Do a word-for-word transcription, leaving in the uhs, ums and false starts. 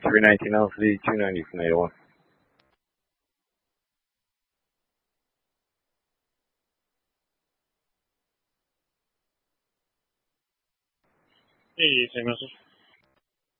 three nineteen L C D, two ninety from eight oh one. Hey, same message.